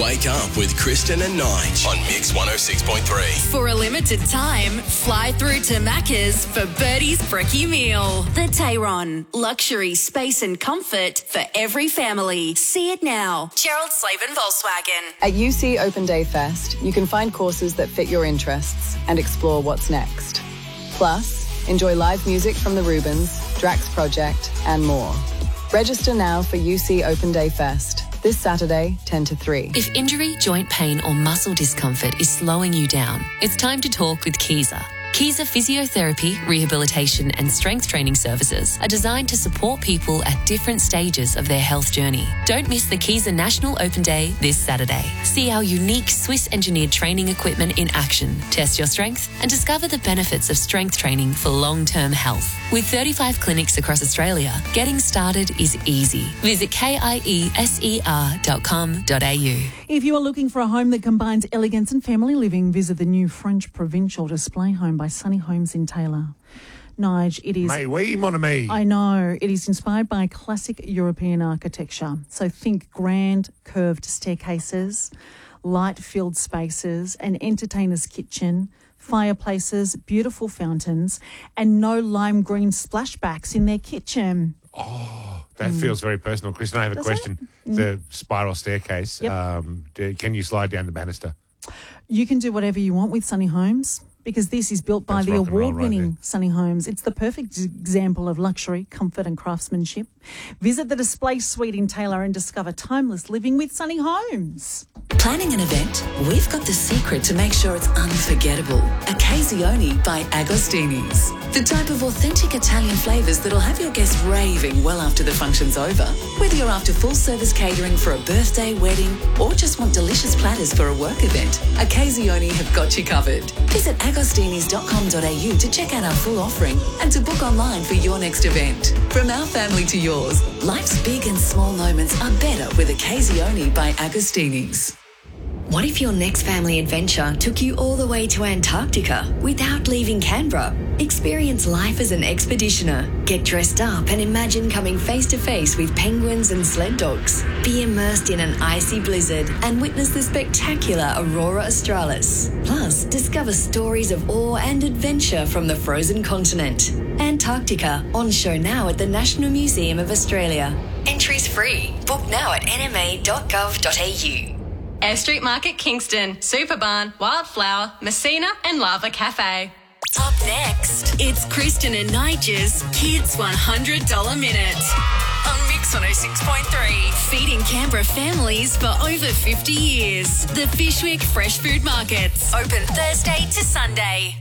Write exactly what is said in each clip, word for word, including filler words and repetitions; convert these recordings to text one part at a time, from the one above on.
Wake up with Kristen and Nige on Mix one oh six point three. For a limited time, fly through to Macca's for Birdie's Brekkie Meal. The Tayron. Luxury, space and comfort for every family. See it now. Gerald Slavin Volkswagen. At U C Open Day Fest, you can find courses that fit your interests and explore what's next. Plus, enjoy live music from the Rubens, Drax Project and more. Register now for U C Open Day Fest. This Saturday, ten to three. If injury, joint pain or muscle discomfort is slowing you down, it's time to talk with Kiesa. Kiesa Physiotherapy, Rehabilitation and Strength Training Services are designed to support people at different stages of their health journey. Don't miss the Kiesa National Open Day this Saturday. See our unique Swiss-engineered training equipment in action, test your strength and discover the benefits of strength training for long-term health. With thirty-five clinics across Australia, getting started is easy. Visit kieser dot com dot a u. If you are looking for a home that combines elegance and family living, visit the new French Provincial Display Home by Sunny Homes in Taylor. Nige, it is... Mais oui, mon ami. I know. It is inspired by classic European architecture. So think grand, curved staircases, light-filled spaces, an entertainer's kitchen, fireplaces, beautiful fountains, and no lime green splashbacks in their kitchen. Oh, that Mm. feels very personal. Kristen, I have a Does question. it? The spiral staircase, Yep. um, do- can you slide down the banister? You can do whatever you want with Sunny Homes because this is built by That's the rock and roll right award-winning there. Sunny Homes. It's the perfect example of luxury, comfort and craftsmanship. Visit the display suite in Taylor and discover timeless living with Sunny Homes. Planning an event? We've got the secret to make sure it's unforgettable. Occasiononi by Agostini's. The type of authentic Italian flavours that'll have your guests raving well after the function's over. Whether you're after full-service catering for a birthday, wedding, or just want delicious platters for a work event, Occasiononi have got you covered. Visit agostinis dot com dot a u to check out our full offering and to book online for your next event. From our family to yours, life's big and small moments are better with Occasiononi by Agostini's. What if your next family adventure took you all the way to Antarctica without leaving Canberra? Experience life as an expeditioner. Get dressed up and imagine coming face to face with penguins and sled dogs. Be immersed in an icy blizzard and witness the spectacular Aurora Australis. Plus, discover stories of awe and adventure from the frozen continent. Antarctica, on show now at the National Museum of Australia. Entries free. Book now at n m a dot gov dot a u. Air Street Market Kingston, Superbarn, Wildflower, Messina and Lava Cafe. Up next, it's Kristen and Nige's Kids one hundred dollars Minute. On Mix one oh six point three. Feeding Canberra families for over fifty years. The Fishwick Fresh Food Markets. Open Thursday to Sunday.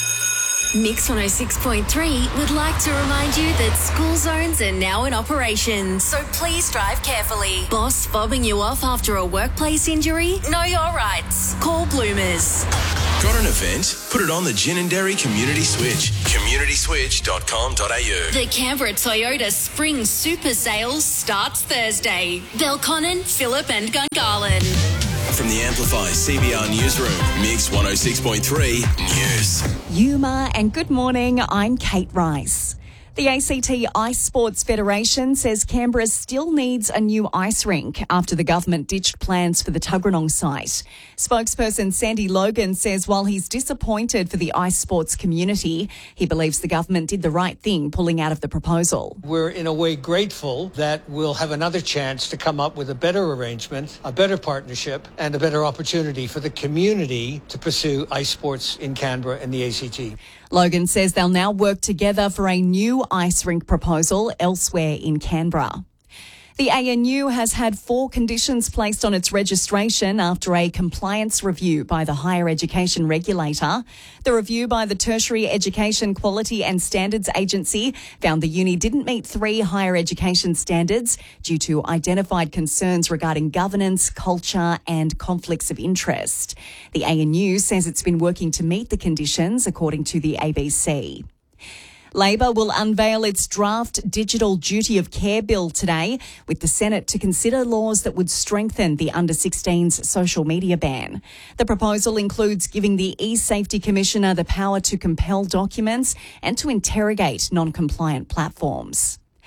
Mix one oh six point three would like to remind you that school zones are now in operation, so please drive carefully. Boss fobbing you off after a workplace injury? Know your rights. Call Bloomers. Got an event? Put it on the Gin and Dairy Community Switch. community switch dot com dot a u. The Canberra Toyota Spring Super Sales starts Thursday. Belconnen, Phillip and Gungahlin. From the Amplify C B R Newsroom, Mix one oh six point three News. Yuma and good morning, I'm Kate Rice. The A C T Ice Sports Federation says Canberra still needs a new ice rink after the government ditched plans for the Tuggeranong site. Spokesperson Sandy Logan says while he's disappointed for the ice sports community, he believes the government did the right thing pulling out of the proposal. We're in a way grateful that we'll have another chance to come up with a better arrangement, a better partnership and a better opportunity for the community to pursue ice sports in Canberra and the A C T. Logan says they'll now work together for a new ice rink proposal elsewhere in Canberra. The A N U has had four conditions placed on its registration after a compliance review by the Higher Education Regulator. The review by the Tertiary Education Quality and Standards Agency found the uni didn't meet three higher education standards due to identified concerns regarding governance, culture and conflicts of interest. The A N U says it's been working to meet the conditions, according to the A B C. Labor will unveil its draft Digital Duty of Care bill today, with the Senate to consider laws that would strengthen the under sixteens social media ban. The proposal includes giving the e-Safety Commissioner the power to compel documents and to interrogate non-compliant platforms.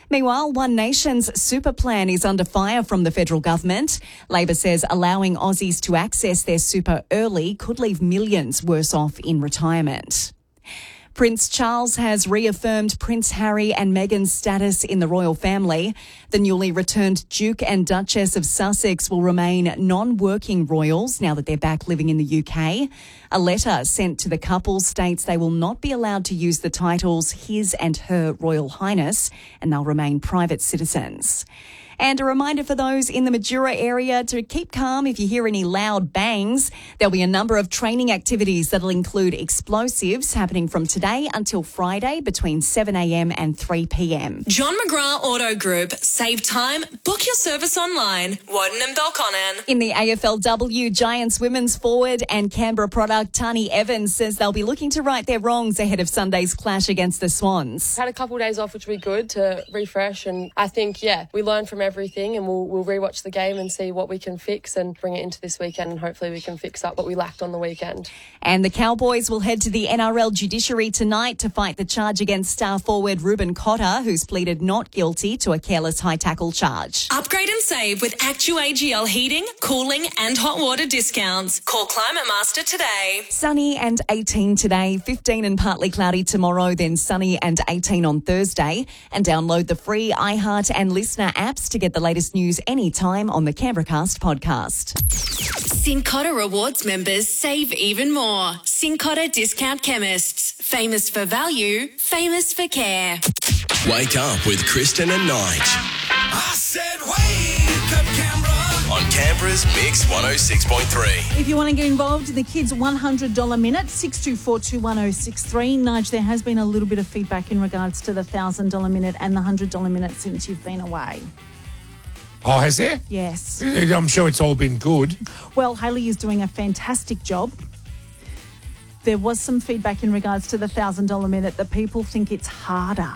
Meanwhile, One Nation's super plan is under fire from the federal government. Labor says allowing Aussies to access their super early could leave millions worse off in retirement. Prince Charles has reaffirmed Prince Harry and Meghan's status in the royal family. The newly returned Duke and Duchess of Sussex will remain non-working royals now that they're back living in the U K. A letter sent to the couple states they will not be allowed to use the titles His and Her Royal Highness, and they'll remain private citizens. And a reminder for those in the Madura area to keep calm if you hear any loud bangs. There'll be a number of training activities that'll include explosives happening from today until Friday between seven a.m. and three p.m. John McGrath Auto Group. Save time. Book your service online. Woden and Belconnen. In the A F L W, Giants women's forward and Canberra product Tani Evans says they'll be looking to right their wrongs ahead of Sunday's clash against the Swans. Had a couple of days off, which would be good to refresh, and I think, yeah, we learned from everything, and we'll we'll rewatch the game and see what we can fix and bring it into this weekend, and hopefully we can fix up what we lacked on the weekend. And the Cowboys will head to the N R L judiciary tonight to fight the charge against star forward Ruben Cotter, who's pleaded not guilty to a careless high tackle charge. Upgrade and save with Actu A G L heating, cooling and hot water discounts. Call Climate Master today. Sunny and eighteen today, fifteen and partly cloudy tomorrow, then sunny and eighteen on Thursday. And download the free iHeart and Listener apps to get the latest news anytime on the Canberracast podcast. Cincotta Rewards members save even more. Cincotta Discount Chemists. Famous for value, famous for care. Wake up with Kristen and Nige. I said wake up, Canberra. On Canberra's Mix one oh six point three. If you want to get involved in the Kids one hundred dollars minute, six two four two one oh six three. Nige, there has been a little bit of feedback in regards to the one thousand dollars minute and the one hundred dollars minute since you've been away. Oh, has there? Yes. I'm sure it's all been good. Well, Hayley is doing a fantastic job. There was some feedback in regards to the one thousand dollars minute that people think it's harder.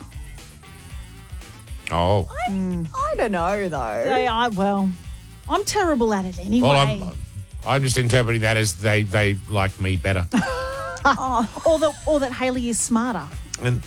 Oh. I, I don't know, though. They are, well, I'm terrible at it anyway. Well, I'm, I'm just interpreting that as they, they like me better. oh, or, that, or that Hayley is smarter. And,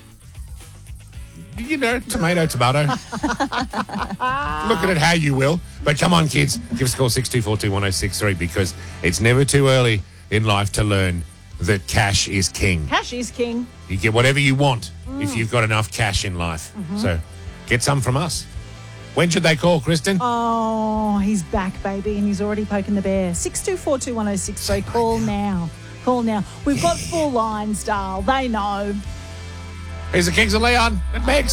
you know, tomato, tomato. Look at it how you will. But come on, kids, give us a call six two four two one oh six three because it's never too early in life to learn that cash is king. Cash is king. You get whatever you want Mm. if you've got enough cash in life. Mm-hmm. So get some from us. When should they call, Kristen? Oh, he's back, baby, and he's already poking the bear. six two four two one oh six three. Call now. Call now. We've got full lines, Dale. They know. Here's the Kings of Leon and Megs.